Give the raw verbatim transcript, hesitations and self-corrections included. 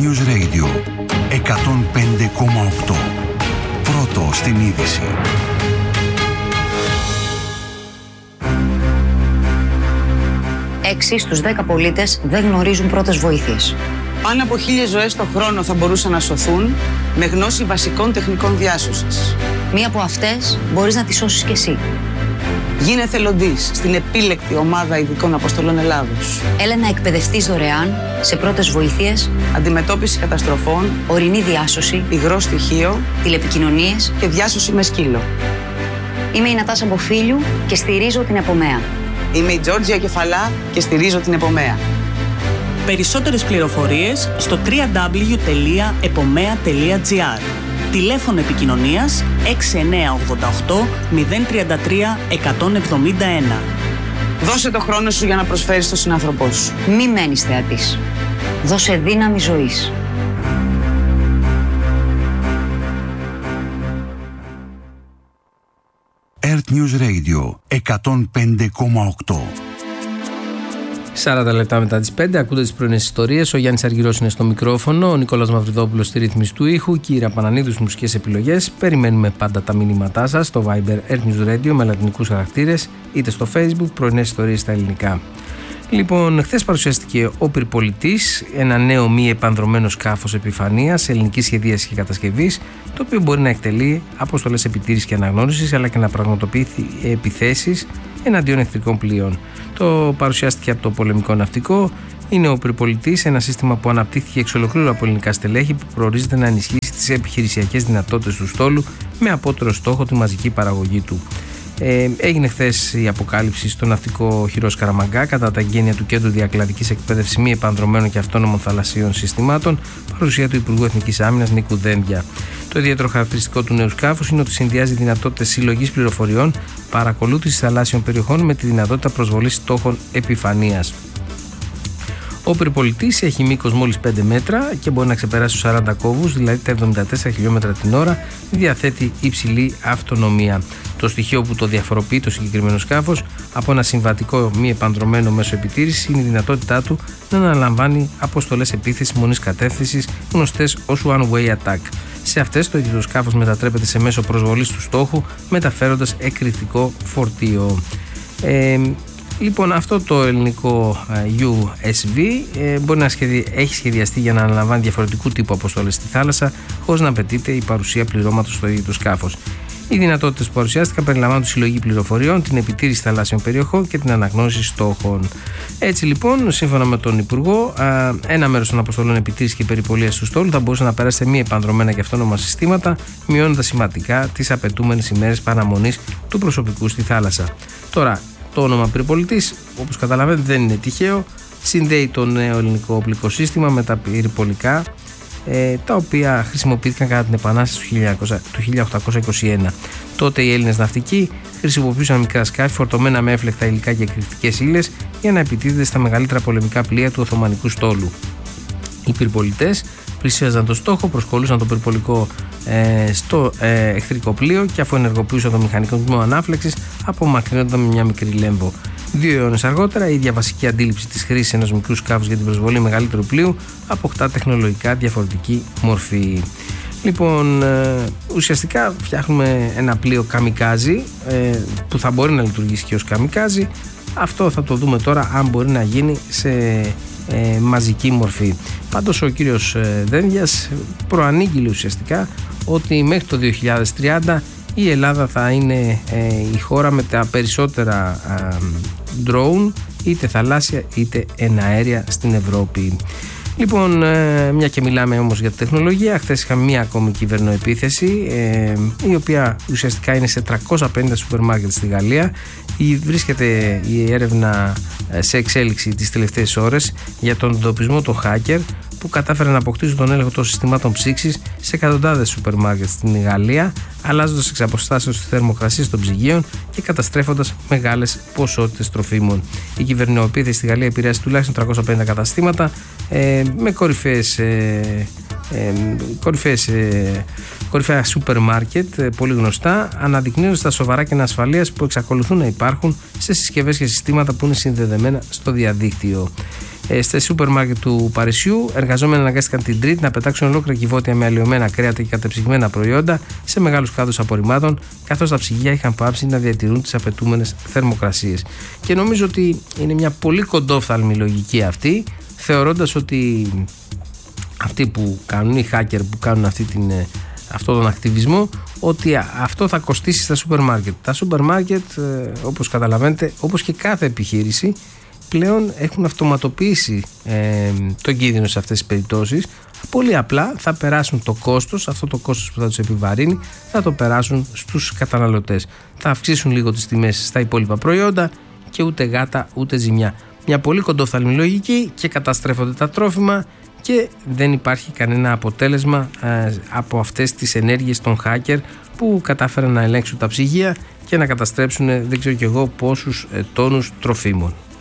News Radio εκατόν πέντε κόμμα οκτώ. Πρώτο στην είδηση. Έξι στους δέκα πολίτες δεν γνωρίζουν πρώτες βοήθειες. Πάνω από χίλιες ζωές το χρόνο θα μπορούσαν να σωθούν με γνώση βασικών τεχνικών διάσωσης. Μία από αυτές μπορείς να τη σώσεις κι εσύ. Γίνε εθελοντής στην επίλεκτη ομάδα ειδικών αποστολών Ελλάδος. Έλα να εκπαιδευτείς δωρεάν σε πρώτες βοήθειες, αντιμετώπιση καταστροφών, ορεινή διάσωση, υγρό στοιχείο, τηλεπικοινωνίες και διάσωση με σκύλο. Είμαι η Νατάσα Μποφίλιου και στηρίζω την Επομέα. Είμαι η Τζόρτζια Κεφαλά και στηρίζω την Επομέα. Περισσότερες πληροφορίες στο double-u double-u double-u τελεία επομέα τελεία τζι άρ. Τηλέφωνο επικοινωνίας έξι εννιά οκτώ οκτώ μηδέν τρία τρία εκατόν εβδομήντα ένα. Δώσε το χρόνο σου για να προσφέρεις στον συνάνθρωπό σου. Μη μένεις θεατής. Δώσε δύναμη ζωής. Earth News Radio εκατόν πέντε κόμμα οκτώ. σαράντα λεπτά μετά τις πέντε ακούτε τις πρωινές ιστορίες. Ο Γιάννης Αργυρός είναι στο μικρόφωνο, ο Νικόλας Μαυριδόπουλος στη ρύθμιση του ήχου, Κύρα Πανανίδους μουσικές επιλογές. Περιμένουμε πάντα τα μηνύματά σας στο Viber Earth News Radio με λατινικούς χαρακτήρες, είτε στο Facebook πρωινές ιστορίες στα ελληνικά. Λοιπόν, χθες παρουσιάστηκε ο Πυρπολιτής, ένα νέο μη επανδρωμένο σκάφος επιφανείας ελληνικής σχεδίασης και κατασκευής, το οποίο μπορεί να εκτελεί αποστολές επιτήρησης και αναγνώρισης, αλλά και να πραγματοποιεί επιθέσεις εναντίον εχθρικών πλοίων. Το παρουσιάστηκε από το πολεμικό ναυτικό. Είναι ο Πυρπολιτής, ένα σύστημα που αναπτύχθηκε εξ ολοκλήρου από ελληνικά στελέχη, που προορίζεται να ενισχύσει τις επιχειρησιακές δυνατότητες του στόλου με απότερο στόχο τη μαζική παραγωγή του. Ε, έγινε χθες η αποκάλυψη στο ναυτικό Χειρός Καραμαγκά κατά τα εγγένεια του Κέντρου Διακλαδικής Εκπαίδευσης Μη Επανδρωμένων και Αυτόνομων Θαλασσίων Συστημάτων, παρουσία του Υπουργού Εθνικής Άμυνας Νίκου Δένδια. Το ιδιαίτερο χαρακτηριστικό του νέου σκάφους είναι ότι συνδυάζει δυνατότητες συλλογής πληροφοριών, παρακολούθησης θαλάσσιων περιοχών με τη δυνατότητα προσβολής στόχων επιφανείας. Ο Πυρπολιτής έχει μήκος μόλις πέντε μέτρα και μπορεί να ξεπεράσει τους σαράντα κόβους, δηλαδή τα εβδομήντα τέσσερα χιλιόμετρα την ώρα, διαθέτει υψηλή αυτονομία. Το στοιχείο που το διαφοροποιεί το συγκεκριμένο σκάφος από ένα συμβατικό μη επανδρωμένο μέσο επιτήρησης είναι η δυνατότητά του να αναλαμβάνει αποστολές επίθεσης μονής κατεύθυνσης, γνωστές ως one-way attack. Σε αυτές το ίδιο το σκάφος μετατρέπεται σε μέσο προσβολής του στόχου, μεταφέροντας εκρηκτικό φορτίο. Ε, Λοιπόν, αυτό το ελληνικό γιου ες βι ε, μπορεί να σχεδι... έχει σχεδιαστεί για να αναλαμβάνει διαφορετικού τύπου αποστολές στη θάλασσα, χωρίς να απαιτείται η παρουσία πληρώματος στο ίδιο το σκάφος. Οι δυνατότητες που παρουσιάστηκαν περιλαμβάνουν τη συλλογή πληροφοριών, την επιτήρηση θαλάσσιων περιοχών και την αναγνώριση στόχων. Έτσι λοιπόν, σύμφωνα με τον Υπουργό, ένα μέρος των αποστολών επιτήρησης και περιπολίας του στόλου θα μπορούσε να περάσει σε μη επανδρωμένα και αυτόνομα συστήματα, μειώνοντας σημαντικά τις απαιτούμενες ημέρες παραμονής του προσωπικού στη θάλασσα. Τώρα, το όνομα Πυρπολιτής, όπως καταλαβαίνετε, δεν είναι τυχαίο. Συνδέει το νέο ελληνικό οπλικό σύστημα με τα πυρπολικά, ε, τα οποία χρησιμοποιήθηκαν κατά την Επανάσταση του χίλια οκτακόσια είκοσι ένα. Τότε οι Έλληνες ναυτικοί χρησιμοποιούσαν μικρά σκάφη φορτωμένα με έφλεκτα υλικά και εκρηκτικές ύλες για να επιτίθενται στα μεγαλύτερα πολεμικά πλοία του Οθωμανικού στόλου. Οι πυρπολιτές πλησίαζαν το στόχο, προσκολούσαν το πυρπολικό ε, στο ε, εχθρικό πλοίο και αφού ενεργοποιούσαν το μηχανικό ανάφλεξης, απομακρύνονταν με μια μικρή λέμβο. Δύο αιώνες αργότερα, η ίδια βασική αντίληψη της χρήσης ενός μικρού σκάφους για την προσβολή μεγαλύτερου πλοίου αποκτά τεχνολογικά διαφορετική μορφή. Λοιπόν, ε, ουσιαστικά φτιάχνουμε ένα πλοίο καμικάζι ε, που θα μπορεί να λειτουργήσει και ως καμικάζι. Αυτό θα το δούμε τώρα αν μπορεί να γίνει σε ε, μαζική μορφή. Πάντως ο κύριος ε, Δένδιας προανήγγειλε ουσιαστικά ότι μέχρι το δύο χιλιάδες τριάντα η Ελλάδα θα είναι ε, η χώρα με τα περισσότερα ε, drone, είτε θαλάσσια είτε εναέρια στην Ευρώπη. Λοιπόν, ε, μια και μιλάμε όμως για τη τεχνολογία, χθες είχαμε μια ακόμη κυβερνοεπίθεση ε, η οποία ουσιαστικά είναι σε τριακόσια πενήντα σούπερ μάρκετ στη Γαλλία. Η, βρίσκεται η έρευνα σε εξέλιξη τις τελευταίες ώρες για τον εντοπισμό των hacker που κατάφεραν να αποκτήσουν τον έλεγχο των συστημάτων ψήξης σε εκατοντάδες σούπερ μάρκετ στην Γαλλία, αλλάζοντας εξ αποστάσεως τις θερμοκρασίες των ψυγείων και καταστρέφοντας μεγάλες ποσότητες τροφίμων. Η κυβερνοεπίθεση στη Γαλλία επηρεάζει τουλάχιστον τριακόσια πενήντα καταστήματα ε, με κορυφαίες, ε, ε, κορυφαίες, ε, κορυφαία σούπερ μάρκετ ε, πολύ γνωστά, αναδεικνύοντας τα σοβαρά κενά ασφαλείας που εξακολουθούν να υπάρχουν σε συσκευές και συστήματα που είναι συνδεδεμένα στο διαδίκτυο. Ε, στα σούπερ μάρκετ του Παρισιού, εργαζόμενοι αναγκάστηκαν την Τρίτη να πετάξουν ολόκληρα κυβότια με αλλοιωμένα κρέατα και κατεψυγμένα προϊόντα σε μεγάλους κλάδους απορριμμάτων, καθώς τα ψυγεία είχαν πάψει να διατηρούν τις απαιτούμενες θερμοκρασίες. Και νομίζω ότι είναι μια πολύ κοντόφθαλμη λογική αυτή, θεωρώντας ότι αυτοί που κάνουν, οι hacker που κάνουν αυτή την, αυτόν τον ακτιβισμό, ότι αυτό θα κοστίσει στα σούπερ μάρκετ. Τα σούπερ μάρκετ, όπως καταλαβαίνετε, όπως και κάθε επιχείρηση, πλέον έχουν αυτοματοποιήσει ε, τον κίνδυνο σε αυτές τις περιπτώσεις. Πολύ απλά θα περάσουν το κόστος, αυτό το κόστος που θα τους επιβαρύνει, θα το περάσουν στους καταναλωτές. Θα αυξήσουν λίγο τις τιμές στα υπόλοιπα προϊόντα και ούτε γάτα ούτε ζημιά. Μια πολύ κοντόφθαλμη λογική και καταστρέφονται τα τρόφιμα και δεν υπάρχει κανένα αποτέλεσμα ε, από αυτές τις ενέργειες των hacker που κατάφεραν να ελέγξουν τα ψυγεία και να καταστρέψουν δεν ξέρω κι εγώ πόσους ε, τόνους τροφίμων.